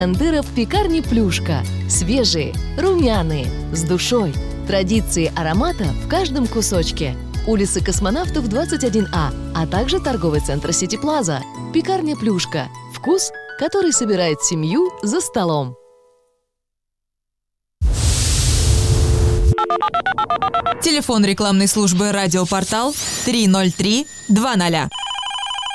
Тендера в пекарне «Плюшка». Свежие, румяные, с душой. Традиции аромата в каждом кусочке. Улица Космонавтов, 21А, а также торговый центр «Сити Плаза». Пекарня «Плюшка». Вкус, который собирает семью за столом. Телефон рекламной службы «Радиопортал» 303 20.